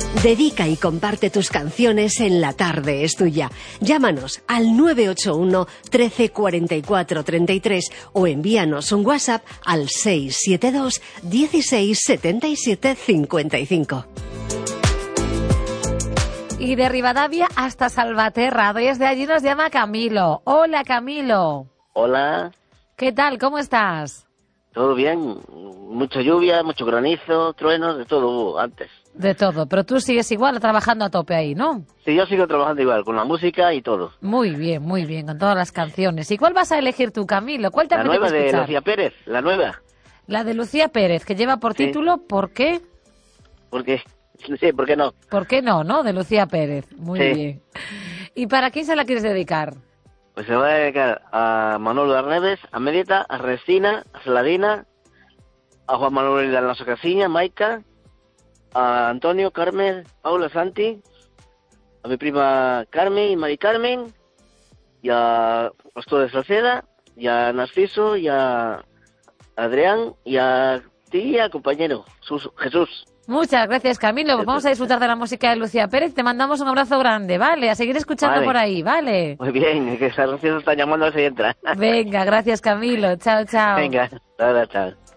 Dedica y comparte tus canciones en La Tarde es Tuya. Llámanos al 981 13 44 33 o envíanos un WhatsApp al 672 16 77 55. Y de Rivadavia hasta Salvaterra, desde allí nos llama Camilo. Hola, Camilo. Hola. ¿Qué tal? ¿Cómo estás? Todo bien, mucha lluvia, mucho granizo, truenos, de todo hubo antes. De todo, pero tú sigues igual trabajando a tope ahí, ¿no? Sí, yo sigo trabajando igual, con la música y todo. Muy bien, con todas las canciones. ¿Y cuál vas a elegir tú, Camilo? ¿Cuál te La apetece nueva de escuchar? Lucía Pérez, la nueva. La de Lucía Pérez, que lleva por título ¿Por qué? Porque, sí, ¿por qué no? ¿Por qué no, no? De Lucía Pérez. Muy bien. ¿Y para quién se la quieres dedicar? Pues se va a dedicar a Manolo Arneves, a Medita, a Restina, a Saladina, a Juan Manuel Alonso Casiña, Maica, a Antonio, Carmen, Paula, Santi, a mi prima Carmen y Mari Carmen, y a Pastor de Salceda, y a Narciso, y a Adrián, y a ti, y a compañero Jesús. Muchas gracias, Camilo. Pues vamos a disfrutar de la música de Lucía Pérez. Te mandamos un abrazo grande, ¿vale? A seguir escuchando por ahí, ¿vale? Muy bien, que Narciso está llamando a ver si entra. Venga, gracias, Camilo. Chao, chao. Venga, ahora chao.